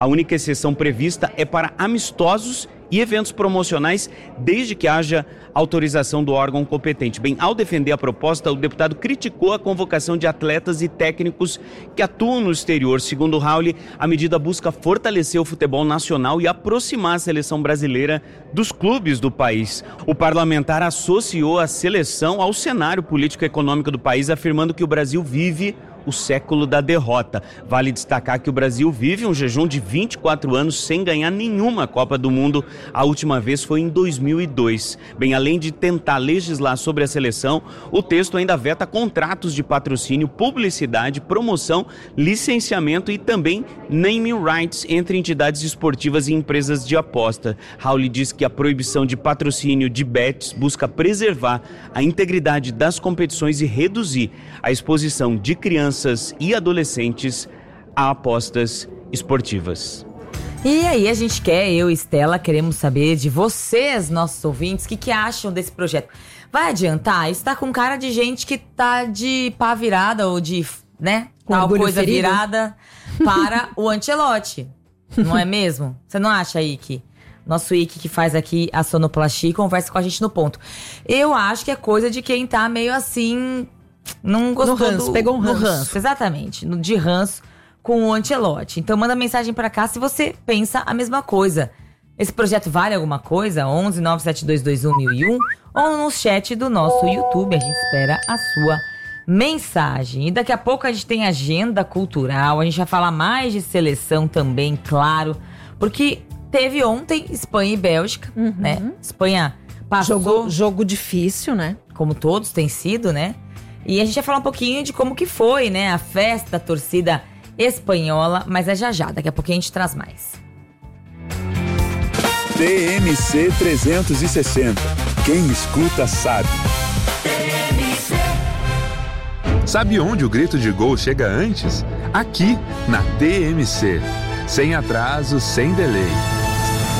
A única exceção prevista é para amistosos e eventos promocionais, desde que haja autorização do órgão competente. Bem, ao defender a proposta, o deputado criticou a convocação de atletas e técnicos que atuam no exterior. Segundo Raul, a medida busca fortalecer o futebol nacional e aproximar a seleção brasileira dos clubes do país. O parlamentar associou a seleção ao cenário político e econômico do país, afirmando que o Brasil vive o século da derrota. Vale destacar que o Brasil vive um jejum de 24 anos sem ganhar nenhuma Copa do Mundo. A última vez foi em 2002. Bem, além de tentar legislar sobre a seleção, o texto ainda veta contratos de patrocínio, publicidade, promoção, licenciamento e também naming rights entre entidades esportivas e empresas de aposta. Raul diz que a proibição de patrocínio de bets busca preservar a integridade das competições e reduzir a exposição de crianças e adolescentes a apostas esportivas. E aí eu e Estela, queremos saber de vocês, nossos ouvintes, o que acham desse projeto. Vai adiantar? Isso tá com cara de gente que tá de pá virada ou de, tal coisa ferido, virada para o Ancelotti. Não é mesmo? Você não acha, Ike? Nosso Ike que faz aqui a sonoplastia e conversa com a gente no ponto. Eu acho que é coisa de quem tá meio assim... Não gostou no ranço, pegou um ranço. No ranço, exatamente. De ranço com o Ancelotti. Então manda mensagem pra cá se você pensa a mesma coisa. Esse projeto vale alguma coisa? 11 97221 1001 ou no chat do nosso YouTube. A gente espera a sua mensagem. E daqui a pouco a gente tem agenda cultural. A gente vai falar mais de seleção também, claro. Porque teve ontem Espanha e Bélgica, né? Espanha passou... Jogo difícil, né? Como todos têm sido, né? E a gente vai falar um pouquinho de como que foi, né? A festa da torcida espanhola, mas é já. Daqui a pouquinho a gente traz mais. TMC 360. Quem escuta sabe. Sabe onde o grito de gol chega antes? Aqui, na TMC. Sem atraso, sem delay.